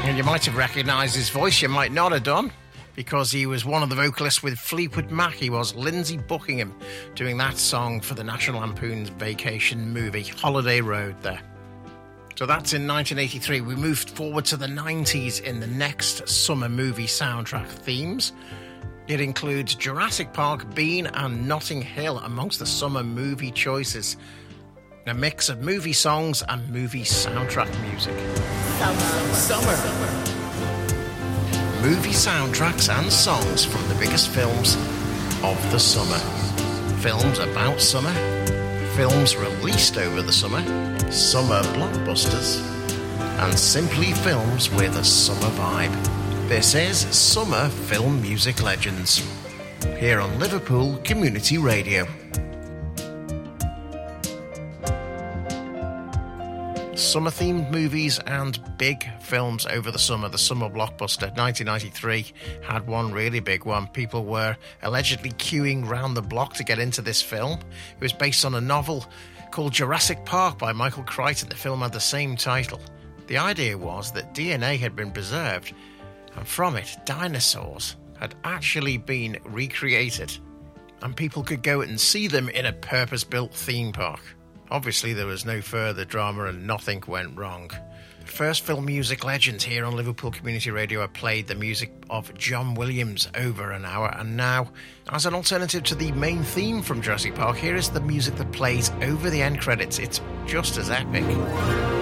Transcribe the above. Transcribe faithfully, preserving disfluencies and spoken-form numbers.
And you might have recognised his voice, you might not have done, because he was one of the vocalists with Fleetwood Mac. He was Lindsey Buckingham, doing that song for the National Lampoon's vacation movie, Holiday Road there. So that's in nineteen eighty-three. We moved forward to the nineties in the next summer movie soundtrack themes. It includes Jurassic Park, Bean and Notting Hill amongst the summer movie choices. A mix of movie songs and movie soundtrack music. Summer. Summer. Summer. Movie soundtracks and songs from the biggest films of the summer. Films about summer. Films released over the summer. Summer blockbusters. And simply films with a summer vibe. This is Summer Film Music Legends. Here on Liverpool Community Radio. Summer-themed movies and big films over the summer. The summer blockbuster, nineteen ninety-three, had one really big one. People were allegedly queuing round the block to get into this film. It was based on a novel called Jurassic Park by Michael Crichton. The film had the same title. The idea was that D N A had been preserved, and from it, dinosaurs had actually been recreated, and people could go and see them in a purpose-built theme park. Obviously, there was no further drama and nothing went wrong. The first film music legends here on Liverpool Community Radio have played the music of John Williams over an hour, and now, as an alternative to the main theme from Jurassic Park, here is the music that plays over the end credits. It's just as epic.